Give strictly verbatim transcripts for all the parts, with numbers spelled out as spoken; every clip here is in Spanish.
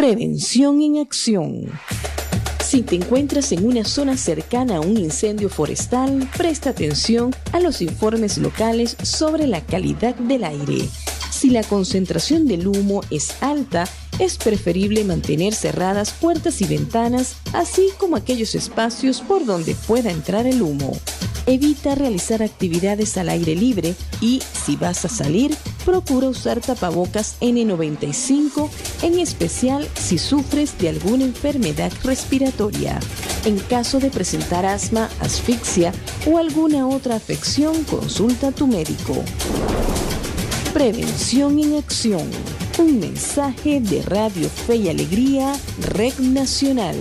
Prevención en acción. Si te encuentras en una zona cercana a un incendio forestal, presta atención a los informes locales sobre la calidad del aire. Si la concentración del humo es alta, es preferible mantener cerradas puertas y ventanas, así como aquellos espacios por donde pueda entrar el humo. Evita realizar actividades al aire libre y, si vas a salir, procura usar tapabocas ene noventa y cinco, en especial si sufres de alguna enfermedad respiratoria. En caso de presentar asma, asfixia o alguna otra afección, consulta a tu médico. Prevención en acción. Un mensaje de Radio Fe y Alegría, Red Nacional.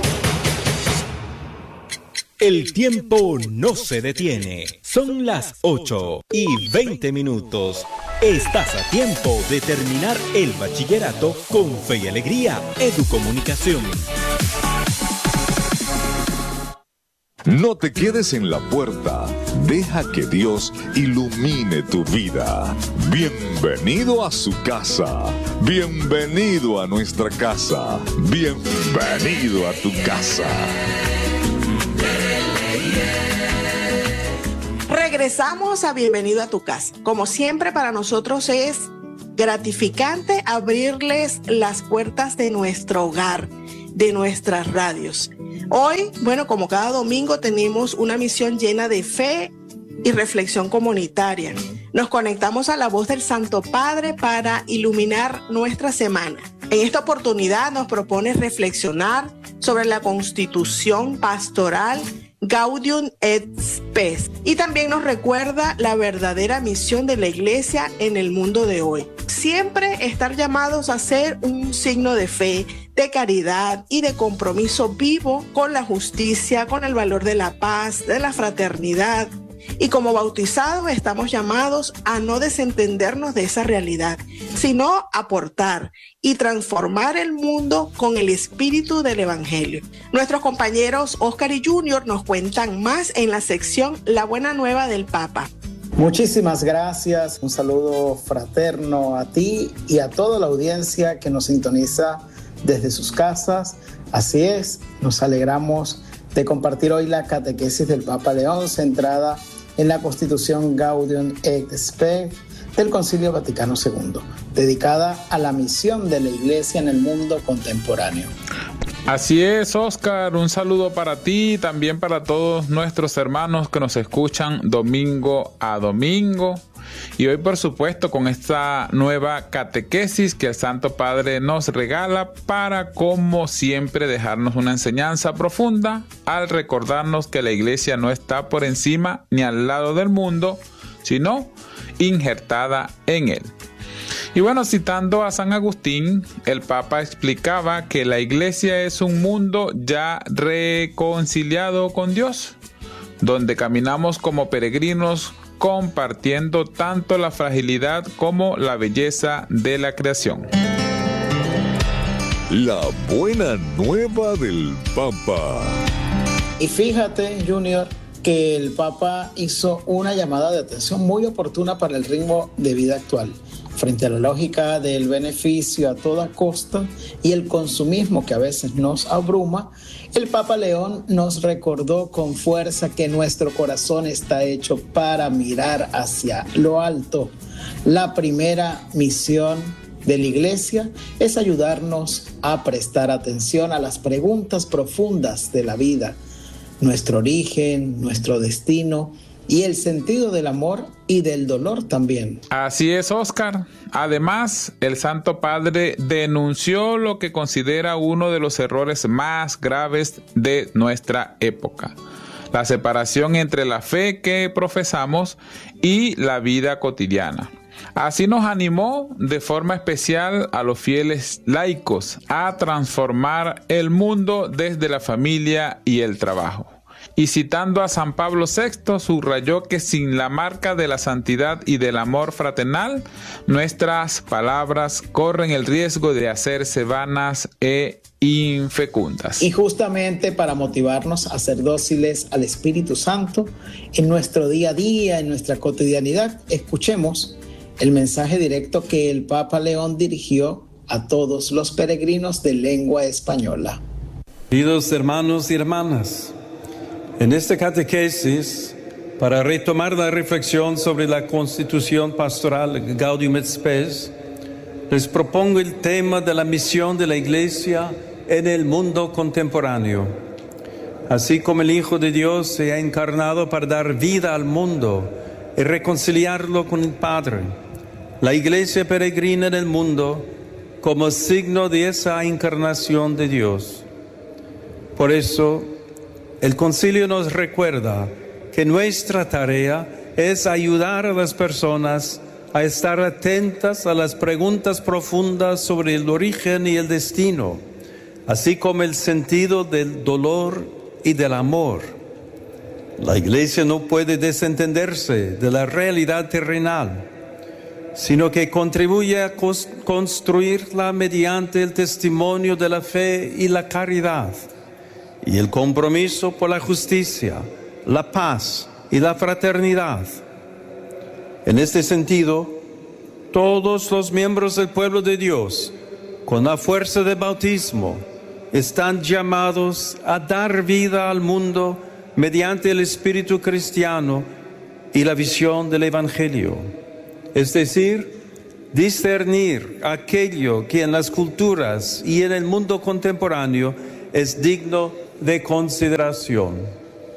El tiempo no se detiene. Son las ocho y veinte minutos. Estás a tiempo de terminar el bachillerato con Fe y Alegría Educomunicación. No te quedes en la puerta. Deja que Dios ilumine tu vida. Bienvenido a su casa. Bienvenido a nuestra casa. Bienvenido a tu casa. Regresamos a Bienvenido a tu casa. Como siempre, para nosotros es gratificante abrirles las puertas de nuestro hogar, de nuestras radios. Hoy, bueno, como cada domingo, tenemos una misión llena de fe y reflexión comunitaria. Nos conectamos a la voz del Santo Padre para iluminar nuestra semana. En esta oportunidad nos propone reflexionar sobre la Constitución Pastoral Gaudium et Spes, y también nos recuerda la verdadera misión de la Iglesia en el mundo de hoy. Siempre estar llamados a ser un signo de fe, de caridad y de compromiso vivo con la justicia, con el valor de la paz, de la fraternidad. Y como bautizados estamos llamados a no desentendernos de esa realidad, sino aportar y transformar el mundo con el espíritu del Evangelio. Nuestros compañeros Oscar y Junior nos cuentan más en la sección La Buena Nueva del Papa. Muchísimas gracias, un saludo fraterno a ti y a toda la audiencia que nos sintoniza desde sus casas. Así es, nos alegramos de compartir hoy la catequesis del Papa León centrada en la Constitución Gaudium et Spes del Concilio Vaticano segundo, dedicada a la misión de la Iglesia en el mundo contemporáneo. Así es, Oscar, un saludo para ti y también para todos nuestros hermanos que nos escuchan domingo a domingo. Y hoy, por supuesto, con esta nueva catequesis que el Santo Padre nos regala para, como siempre, dejarnos una enseñanza profunda al recordarnos que la Iglesia no está por encima ni al lado del mundo, sino injertada en él. Y bueno, citando a San Agustín, el Papa explicaba que la Iglesia es un mundo ya reconciliado con Dios, donde caminamos como peregrinos compartiendo tanto la fragilidad como la belleza de la creación. La buena nueva del Papa. Y fíjate, Junior, que el Papa hizo una llamada de atención muy oportuna para el ritmo de vida actual, frente a la lógica del beneficio a toda costa y el consumismo que a veces nos abruma. El Papa León nos recordó con fuerza que nuestro corazón está hecho para mirar hacia lo alto. La primera misión de la Iglesia es ayudarnos a prestar atención a las preguntas profundas de la vida, nuestro origen, nuestro destino y el sentido del amor y del dolor también. Así es, Oscar. Además, el Santo Padre denunció lo que considera uno de los errores más graves de nuestra época: la separación entre la fe que profesamos y la vida cotidiana. Así nos animó de forma especial a los fieles laicos a transformar el mundo desde la familia y el trabajo. Y citando a San Pablo sexto, subrayó que sin la marca de la santidad y del amor fraternal, nuestras palabras corren el riesgo de hacerse vanas e infecundas. Y justamente para motivarnos a ser dóciles al Espíritu Santo en nuestro día a día, en nuestra cotidianidad, escuchemos el mensaje directo que el Papa León dirigió a todos los peregrinos de lengua española. Queridos hermanos y hermanas, en esta catequesis, para retomar la reflexión sobre la Constitución Pastoral Gaudium et Spes, les propongo el tema de la misión de la Iglesia en el mundo contemporáneo. Así como el Hijo de Dios se ha encarnado para dar vida al mundo y reconciliarlo con el Padre, la Iglesia peregrina en el mundo como signo de esa encarnación de Dios. Por eso, el Concilio nos recuerda que nuestra tarea es ayudar a las personas a estar atentas a las preguntas profundas sobre el origen y el destino, así como el sentido del dolor y del amor. La Iglesia no puede desentenderse de la realidad terrenal, sino que contribuye a construirla mediante el testimonio de la fe y la caridad, y el compromiso por la justicia, la paz y la fraternidad. En este sentido, todos los miembros del pueblo de Dios, con la fuerza del bautismo, están llamados a dar vida al mundo mediante el espíritu cristiano y la visión del Evangelio. Es decir, discernir aquello que en las culturas y en el mundo contemporáneo es digno de consideración.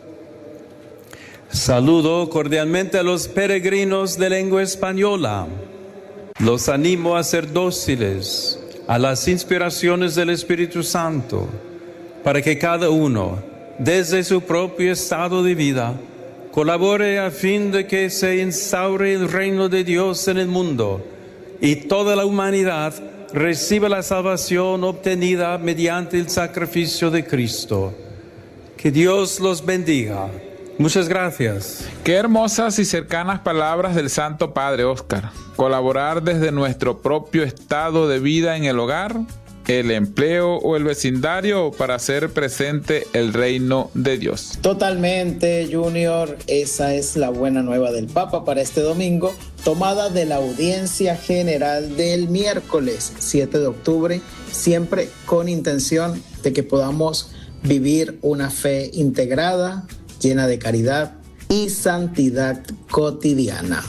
Saludo cordialmente a los peregrinos de lengua española. Los animo a ser dóciles a las inspiraciones del Espíritu Santo, para que cada uno, desde su propio estado de vida, colabore a fin de que se instaure el reino de Dios en el mundo y toda la humanidad reciba la salvación obtenida mediante el sacrificio de Cristo. Que Dios los bendiga. Muchas gracias. Qué hermosas y cercanas palabras del Santo Padre Óscar. Colaborar desde nuestro propio estado de vida en el hogar, el empleo o el vecindario para hacer presente el reino de Dios. Totalmente, Junior. Esa es la buena nueva del Papa para este domingo, tomada de la audiencia general del miércoles siete de octubre, siempre con intención de que podamos vivir una fe integrada, llena de caridad y santidad cotidiana.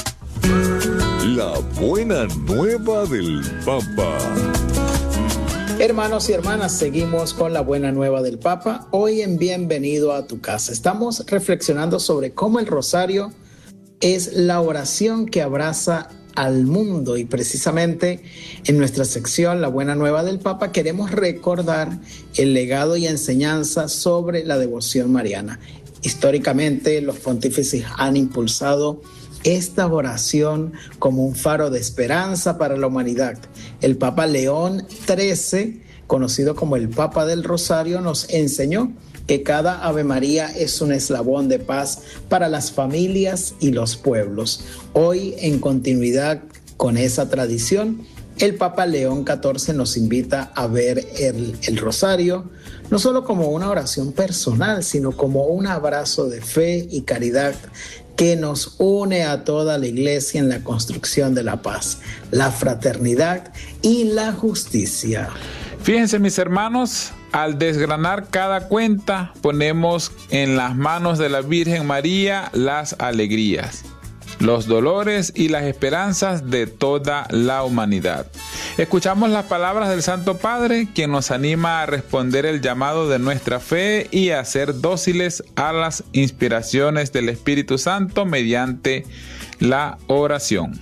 La buena nueva del Papa. Hermanos y hermanas, seguimos con la buena nueva del Papa. Hoy en Bienvenido a tu casa estamos reflexionando sobre cómo el rosario es la oración que abraza al mundo, y precisamente en nuestra sección La Buena Nueva del Papa queremos recordar el legado y enseñanza sobre la devoción mariana. Históricamente los pontífices han impulsado esta oración como un faro de esperanza para la humanidad. El Papa León trece, conocido como el Papa del Rosario, nos enseñó que cada Ave María es un eslabón de paz para las familias y los pueblos. Hoy, en continuidad con esa tradición, el Papa León catorce nos invita a ver el, el rosario no solo como una oración personal, sino como un abrazo de fe y caridad que nos une a toda la Iglesia en la construcción de la paz, la fraternidad y la justicia. Fíjense, mis hermanos, al desgranar cada cuenta, ponemos en las manos de la Virgen María las alegrías, los dolores y las esperanzas de toda la humanidad. Escuchamos las palabras del Santo Padre, quien nos anima a responder el llamado de nuestra fe y a ser dóciles a las inspiraciones del Espíritu Santo mediante la oración.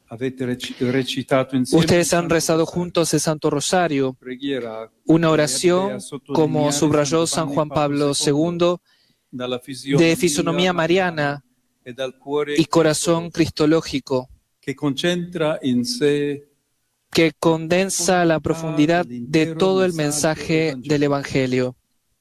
Ustedes han rezado juntos el Santo Rosario, una oración, como subrayó San Juan Pablo segundo, de fisonomía mariana y corazón cristológico, que condensa la profundidad de todo el mensaje del Evangelio.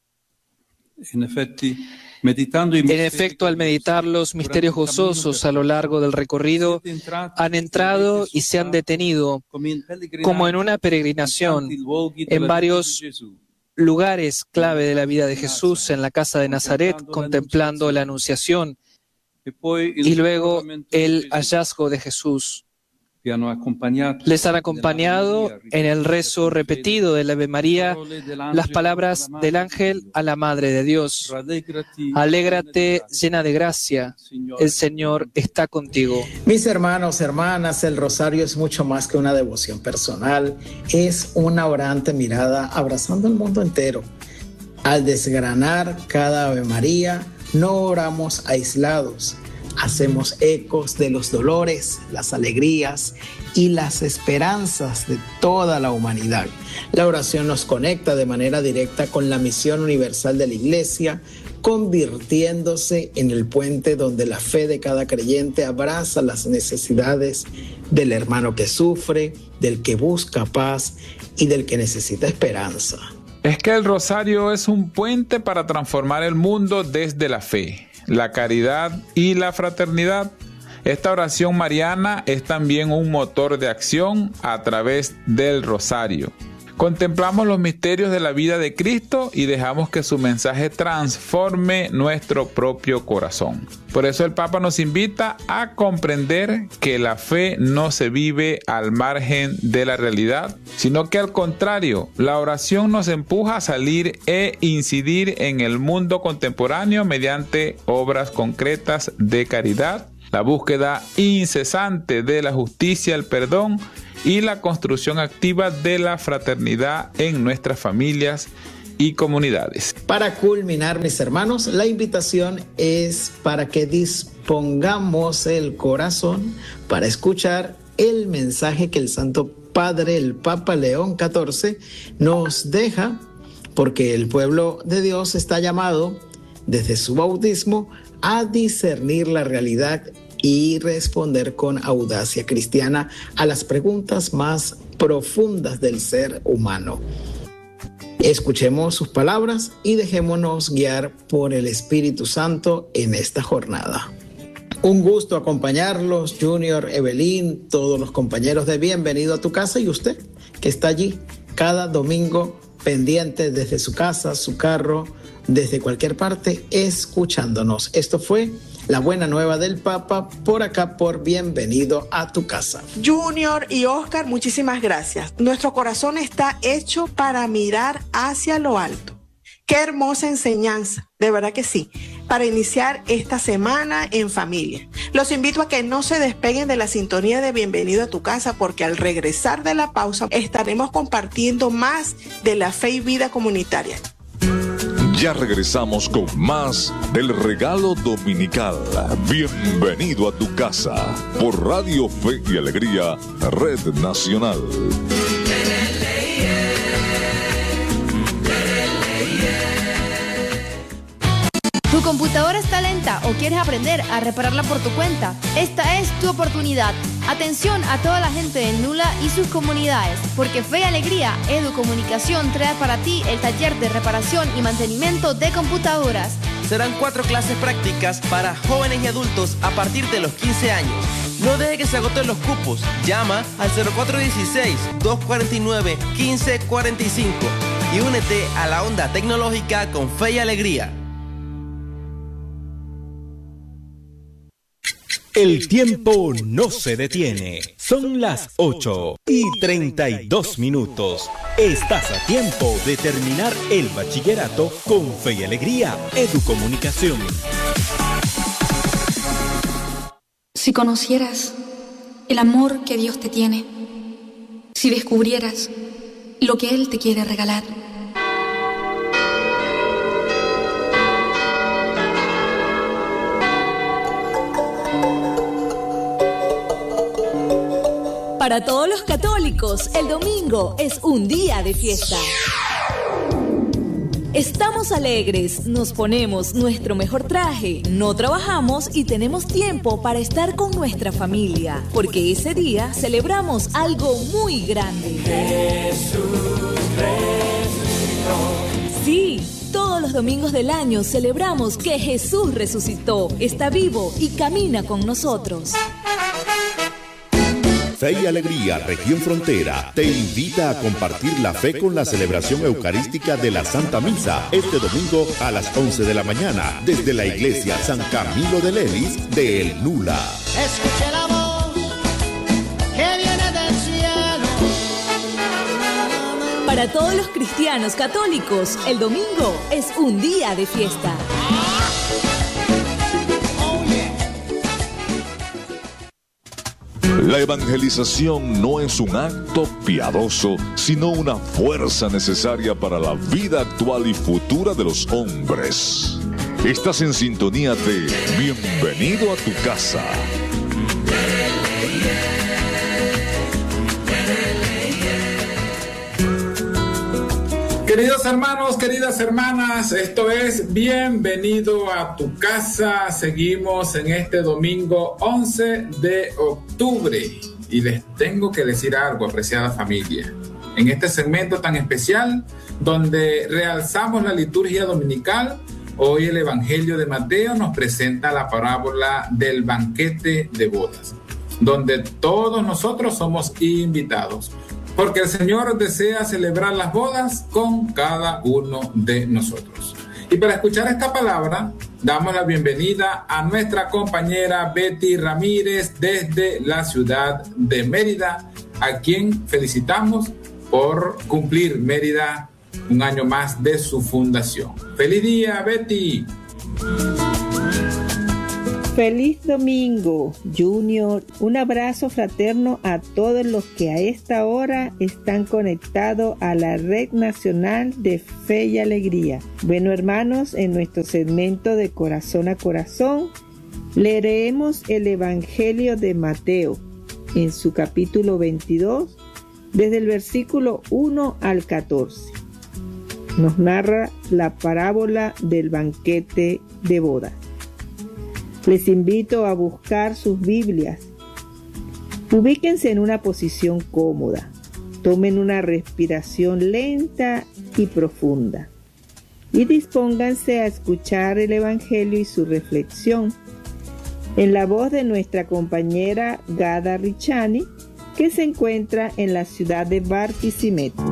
En efecto, al meditar los misterios gozosos a lo largo del recorrido, han entrado y se han detenido, como en una peregrinación, en varios lugares clave de la vida de Jesús, en la casa de Nazaret, contemplando la Anunciación y luego el hallazgo de Jesús. Les han acompañado en el rezo repetido del Ave María las palabras del ángel a la Madre de Dios. Alégrate, llena de gracia, el Señor está contigo. Mis hermanos, hermanas, el rosario es mucho más que una devoción personal, es una orante mirada abrazando el mundo entero. Al desgranar cada Ave María, no oramos aislados. Hacemos ecos de los dolores, las alegrías y las esperanzas de toda la humanidad. La oración nos conecta de manera directa con la misión universal de la Iglesia, convirtiéndose en el puente donde la fe de cada creyente abraza las necesidades del hermano que sufre, del que busca paz y del que necesita esperanza. Es que el rosario es un puente para transformar el mundo desde la fe, la caridad y la fraternidad. Esta oración mariana es también un motor de acción a través del rosario. Contemplamos los misterios de la vida de Cristo y dejamos que su mensaje transforme nuestro propio corazón. Por eso el Papa nos invita a comprender que la fe no se vive al margen de la realidad, sino que al contrario, la oración nos empuja a salir e incidir en el mundo contemporáneo mediante obras concretas de caridad, la búsqueda incesante de la justicia, el perdón y la construcción activa de la fraternidad en nuestras familias y comunidades. Para culminar, mis hermanos, la invitación es para que dispongamos el corazón para escuchar el mensaje que el Santo Padre, el Papa León catorce, nos deja, porque el pueblo de Dios está llamado desde su bautismo a discernir la realidad y responder con audacia cristiana a las preguntas más profundas del ser humano. Escuchemos sus palabras y dejémonos guiar por el Espíritu Santo en esta jornada. Un gusto acompañarlos, Junior, Evelyn, todos los compañeros de Bienvenido a tu Casa y usted que está allí cada domingo pendiente desde su casa, su carro, desde cualquier parte, escuchándonos. Esto fue La Buena Nueva del Papa, por acá por Bienvenido a tu Casa. Junior y Oscar, muchísimas gracias. Nuestro corazón está hecho para mirar hacia lo alto. Qué hermosa enseñanza, de verdad que sí, para iniciar esta semana en familia. Los invito a que no se despeguen de la sintonía de Bienvenido a tu Casa, porque al regresar de la pausa estaremos compartiendo más de la fe y vida comunitaria. Ya regresamos con más del regalo dominical. Bienvenido a tu casa por Radio Fe y Alegría, Red Nacional. ¿Tu computadora está lenta o quieres aprender a repararla por tu cuenta? Esta es tu oportunidad. Atención a toda la gente de Nula y sus comunidades, porque Fe y Alegría Educomunicación trae para ti el taller de reparación y mantenimiento de computadoras. Serán cuatro clases prácticas para jóvenes y adultos a partir de los quince años. No deje que se agoten los cupos. Llama al cero cuatro uno seis, dos cuatro nueve, uno cinco cuatro cinco y únete a la onda tecnológica con Fe y Alegría. El tiempo no se detiene. Son las ocho y treinta y dos minutos. Estás a tiempo de terminar el bachillerato con Fe y Alegría Educomunicación. Si conocieras el amor que Dios te tiene, si descubrieras lo que Él te quiere regalar, para todos los católicos, el domingo es un día de fiesta. Estamos alegres, nos ponemos nuestro mejor traje, no trabajamos y tenemos tiempo para estar con nuestra familia, porque ese día celebramos algo muy grande. Jesús resucitó. Sí, todos los domingos del año celebramos que Jesús resucitó, está vivo y camina con nosotros. Fe y Alegría, Región Frontera, te invita a compartir la fe con la celebración eucarística de la Santa Misa este domingo a las once de la mañana desde la Iglesia San Camilo de Lelis de El Nula. Escuche la voz que Para todos los cristianos católicos, el domingo es un día de fiesta. La evangelización no es un acto piadoso, sino una fuerza necesaria para la vida actual y futura de los hombres. Estás en sintonía de Bienvenido a tu casa. Queridos hermanos, queridas hermanas, esto es Bienvenido a tu casa. Seguimos en este domingo once de octubre y les tengo que decir algo, apreciada familia. En este segmento tan especial donde realzamos la liturgia dominical, hoy el Evangelio de Mateo nos presenta la parábola del banquete de bodas, donde todos nosotros somos invitados. Porque el Señor desea celebrar las bodas con cada uno de nosotros. Y para escuchar esta palabra, damos la bienvenida a nuestra compañera Betty Ramírez desde la ciudad de Mérida, a quien felicitamos por cumplir Mérida un año más de su fundación. ¡Feliz día, Betty! Feliz domingo, Junior. Un abrazo fraterno a todos los que a esta hora están conectados a la Red Nacional de Fe y Alegría. Bueno, hermanos, en nuestro segmento de Corazón a Corazón, leeremos el Evangelio de Mateo en su capítulo veintidós, desde el versículo uno al catorce. Nos narra la parábola del banquete de bodas. Les invito a buscar sus Biblias. Ubíquense en una posición cómoda. Tomen una respiración lenta y profunda. Y dispónganse a escuchar el Evangelio y su reflexión en la voz de nuestra compañera Gada Richani, que se encuentra en la ciudad de Barquisimeto.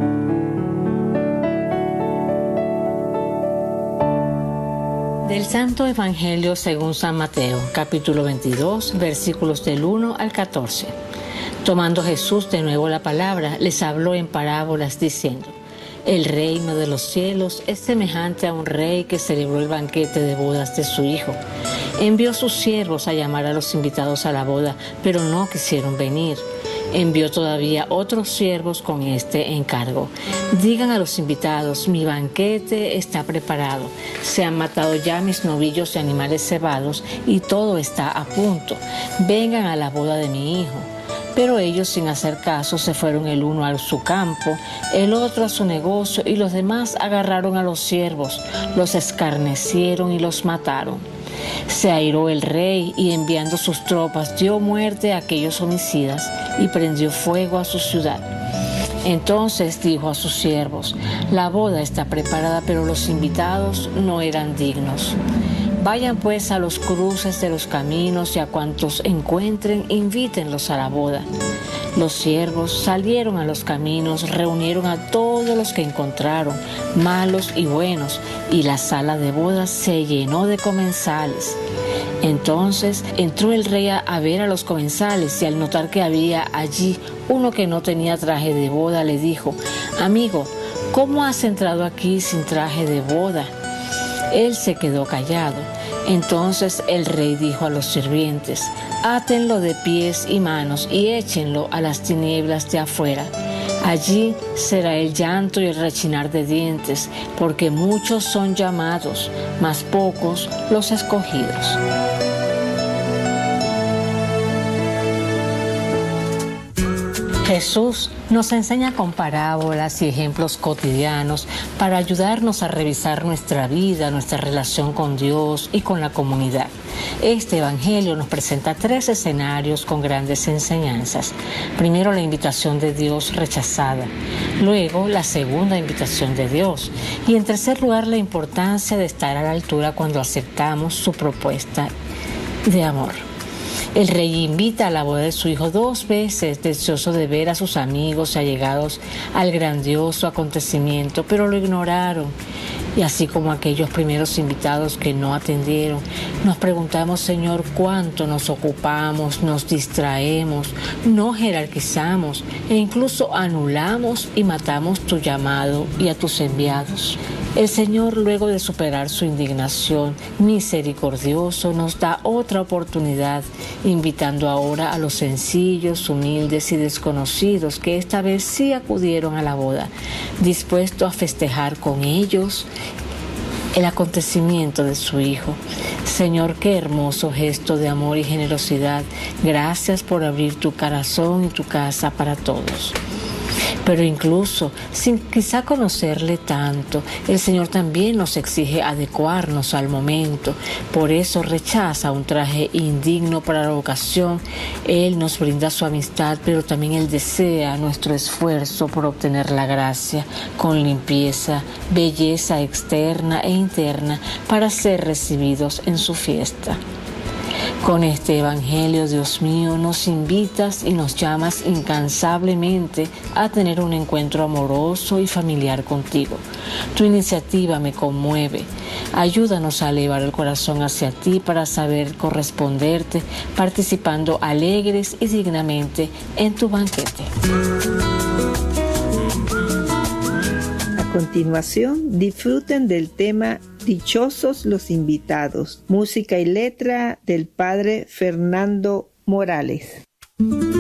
Del Santo Evangelio según San Mateo, capítulo veintidós, versículos del uno al catorce. Tomando Jesús de nuevo la palabra, les habló en parábolas diciendo: El reino de los cielos es semejante a un rey que celebró el banquete de bodas de su hijo. Envió sus siervos a llamar a los invitados a la boda, pero no quisieron venir. Envió todavía otros siervos con este encargo: digan a los invitados, mi banquete está preparado, se han matado ya mis novillos y animales cebados y todo está a punto, vengan a la boda de mi hijo. Pero ellos, sin hacer caso, se fueron el uno a su campo, el otro a su negocio, y los demás agarraron a los siervos, los escarnecieron y los mataron. Se airó el rey y, enviando sus tropas, dio muerte a aquellos homicidas y prendió fuego a su ciudad. Entonces dijo a sus siervos: la boda está preparada, pero los invitados no eran dignos. Vayan pues a los cruces de los caminos y a cuantos encuentren, invítenlos a la boda. Los siervos salieron a los caminos, reunieron a todos los que encontraron, malos y buenos, y la sala de bodas se llenó de comensales. Entonces entró el rey a ver a los comensales, y al notar que había allí uno que no tenía traje de boda, le dijo: amigo, ¿cómo has entrado aquí sin traje de boda? Él se quedó callado. Entonces el rey dijo a los sirvientes: átenlo de pies y manos y échenlo a las tinieblas de afuera. Allí será el llanto y el rechinar de dientes, porque muchos son llamados, mas pocos los escogidos. Jesús nos enseña con parábolas y ejemplos cotidianos para ayudarnos a revisar nuestra vida, nuestra relación con Dios y con la comunidad. Este Evangelio nos presenta tres escenarios con grandes enseñanzas. Primero, la invitación de Dios rechazada. Luego, la segunda invitación de Dios. Y en tercer lugar, la importancia de estar a la altura cuando aceptamos su propuesta de amor. El rey invita a la boda de su hijo dos veces, deseoso de ver a sus amigos y allegados al grandioso acontecimiento, pero lo ignoraron. Y así como aquellos primeros invitados que no atendieron, nos preguntamos, Señor, cuánto nos ocupamos, nos distraemos, no jerarquizamos e incluso anulamos y matamos tu llamado y a tus enviados. El Señor, luego de superar su indignación, misericordioso, nos da otra oportunidad, invitando ahora a los sencillos, humildes y desconocidos que esta vez sí acudieron a la boda, dispuestos a festejar con ellos el acontecimiento de su Hijo. Señor, qué hermoso gesto de amor y generosidad. Gracias por abrir tu corazón y tu casa para todos. Pero incluso sin quizá conocerle tanto, el Señor también nos exige adecuarnos al momento. Por eso rechaza un traje indigno para la ocasión. Él nos brinda su amistad, pero también Él desea nuestro esfuerzo por obtener la gracia con limpieza, belleza externa e interna para ser recibidos en su fiesta. Con este Evangelio, Dios mío, nos invitas y nos llamas incansablemente a tener un encuentro amoroso y familiar contigo. Tu iniciativa me conmueve. Ayúdanos a elevar el corazón hacia ti para saber corresponderte, participando alegres y dignamente en tu banquete. A continuación, disfruten del tema Dichosos los invitados, música y letra del padre Fernando Morales.